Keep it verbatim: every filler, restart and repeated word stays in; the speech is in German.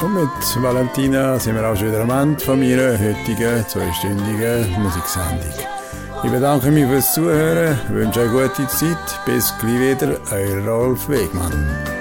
Und mit Valentina sind wir auch schon wieder am Ende von meiner heutigen zweistündigen Musiksendung. Ich bedanke mich fürs Zuhören, wünsche eine gute Zeit. Bis gleich wieder, euer Rolf Wegmann.